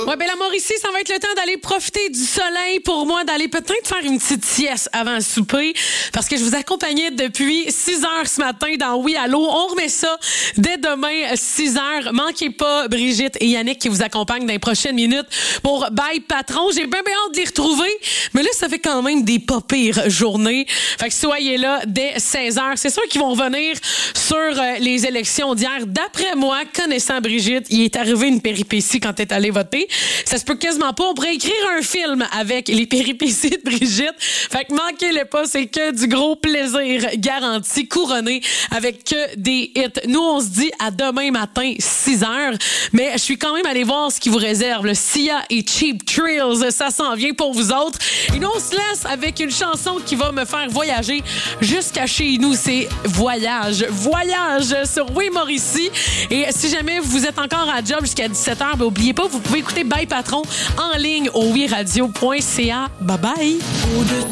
Ouais, ben la Mauricie, ça va être le temps d'aller profiter du soleil pour moi, d'aller peut-être faire une petite sieste avant le souper, parce que je vous accompagnais depuis 6 heures ce matin dans Oui Allô. On remet ça dès demain, 6 heures. Manquez pas Brigitte et Yannick qui vous accompagnent dans les prochaines minutes pour Bye Patron. J'ai bien hâte de les retrouver, mais là, ça fait quand même des pas pires journées. Fait que soyez là dès 16 heures. C'est sûr qu'ils vont revenir sur les élections d'hier. D'après moi, connaissant Brigitte, il est arrivé une péripétie quand elle est allée voter. Ça se peut quasiment pas. On pourrait écrire un film avec les péripéties de Brigitte. Fait que manquez-le pas, c'est que du gros plaisir garanti, couronné avec que des hits. Nous, on se dit à demain matin, 6 heures. Mais je suis quand même allée voir ce qui vous réserve. Le Sia et Cheap Thrills, ça s'en vient pour vous autres. Et nous, on se laisse avec une chanson qui va me faire voyager jusqu'à chez nous. C'est Voyage. Voyage sur Oui Mauricie. Et si jamais vous êtes encore à job jusqu'à 17h, ben, oubliez pas, vous pouvez écouter Bye Patron en ligne au wiradio.ca. Bye bye!